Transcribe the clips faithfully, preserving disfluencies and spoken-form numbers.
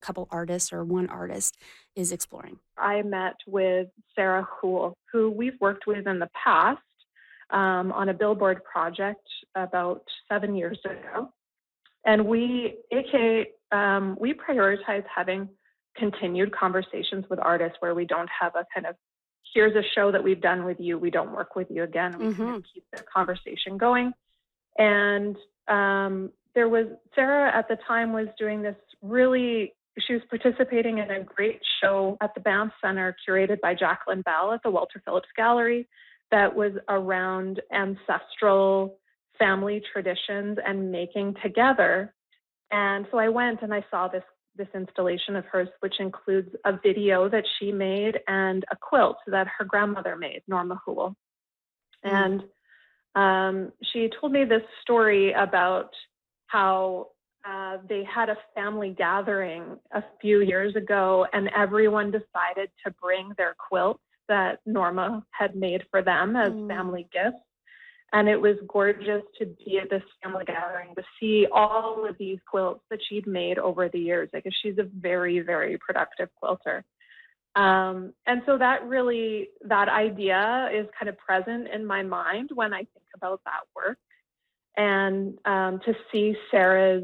couple artists or one artist is exploring? I met with Sarah Houle, who we've worked with in the past um, on a billboard project about seven years ago. And we, A K, um, we prioritize having continued conversations with artists where we don't have a kind of, here's a show that we've done with you, we don't work with you again. We kind of Mhm. keep the conversation going. And um, there was, Sarah at the time was doing this really, she was participating in a great show at the Banff Center curated by Jacqueline Bell at the Walter Phillips Gallery that was around ancestral family traditions and making together. And so I went and I saw this this installation of hers, which includes a video that she made and a quilt that her grandmother made, Norma Houle. Mm. And um, she told me this story about how uh, they had a family gathering a few years ago, and everyone decided to bring their quilts that Norma had made for them as Mm. family gifts. And it was gorgeous to be at this family gathering to see all of these quilts that she'd made over the years. Like she's a very, very productive quilter. Um, and so that really, that idea is kind of present in my mind when I think about that work. And um, to see Sarah's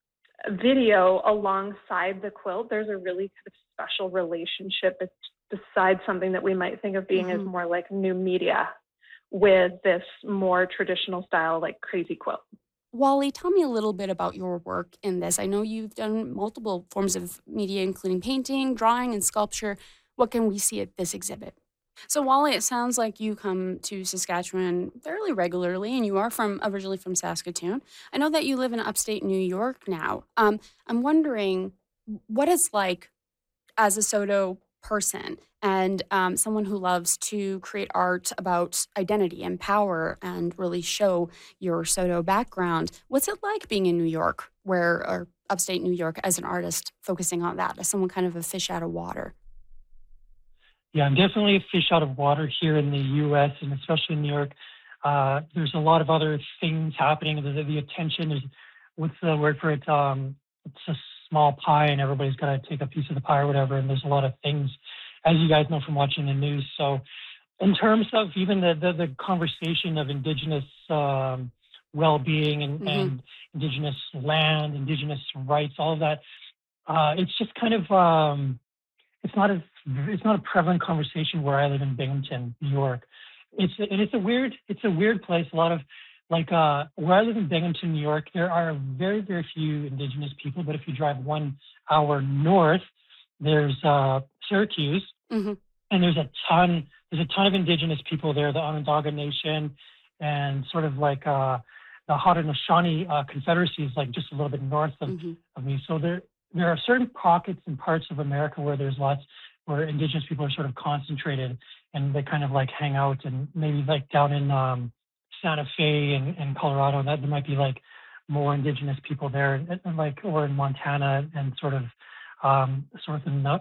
video alongside the quilt, there's a really kind of special relationship. It's besides something that we might think of being as Mhm. more like new media with this more traditional style, like crazy quilt. Wally, tell me a little bit about your work in this. I know you've done multiple forms of media, including painting, drawing, and sculpture. What can we see at this exhibit? So, Wally, it sounds like you come to Saskatchewan fairly regularly, and you are from originally from Saskatoon. I know that you live in upstate New York now. Um, I'm wondering what it's like as a Soto person and um, someone who loves to create art about identity and power and really show your Soto background. What's it like being in New York, where or upstate New York, as an artist focusing on that, as someone kind of a fish out of water? Yeah, I'm definitely a fish out of water here in the U S and especially in New York. Uh, there's a lot of other things happening. The, the attention is, what's the word for it? Um, it's a small pie and everybody's got to take a piece of the pie or whatever. And there's a lot of things, as you guys know from watching the news. So in terms of even the, the, the conversation of Indigenous um, well-being and, Hmm. and Indigenous land, Indigenous rights, all of that, uh, it's just kind of, um, it's not as it's not a prevalent conversation where I live in Binghamton, New York. It's and it's a weird it's a weird place. A lot of like uh, where I live in Binghamton, New York, there are very very few Indigenous people. But if you drive one hour north, there's uh, Syracuse, Hmm. and there's a ton there's a ton of Indigenous people there. The Onondaga Nation, and sort of like uh, the Haudenosaunee uh, Confederacy is like just a little bit north of, Hmm. of me. So there there are certain pockets and parts of America where there's lots where Indigenous people are sort of concentrated and they kind of like hang out and maybe like down in um, Santa Fe and, and Colorado that there might be like more Indigenous people there and, and like or in Montana and sort of um, sort of in no-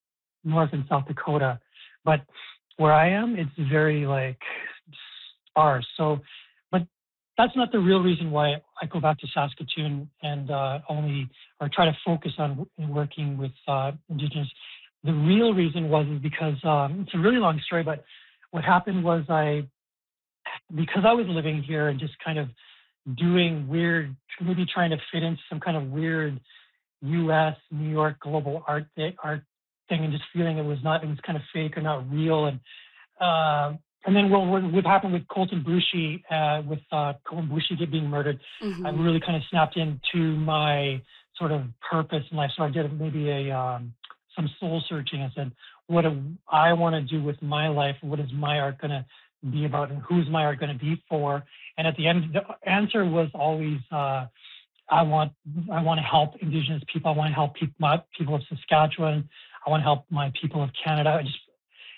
North and South Dakota. But where I am, it's very like sparse. So, but that's not the real reason why I go back to Saskatoon and uh, only or try to focus on working with uh, Indigenous. The real reason was is because um, it's a really long story, but what happened was I, because I was living here and just kind of doing weird, maybe trying to fit into some kind of weird U S New York global art th- art thing, and just feeling it was not, it was kind of fake or not real, and uh, and then what, what what happened with Colton Bushi, uh, with uh, Colton Bushi get- being murdered, I Hmm. really kind of snapped into my sort of purpose in life. So I did maybe a um, some soul searching. I said, what do I want to do with my life? What is my art going to be about, and who's my art going to be for? And at the end, the answer was always. Uh, I want I want to help Indigenous people. I want to help people, my people of Saskatchewan. I want to help my people of Canada. I just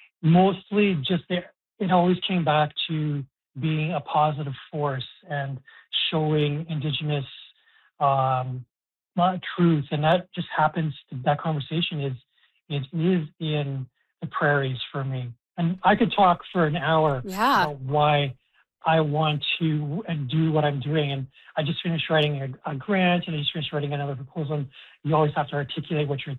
mostly just there. It always came back to being a positive force and showing Indigenous um, not truth, and that just happens. That conversation is is is in the prairies for me, and I could talk for an hour Yeah. about why. I want to and do what I'm doing. And I just finished writing a, a grant, and I just finished writing another proposal. And you always have to articulate what you're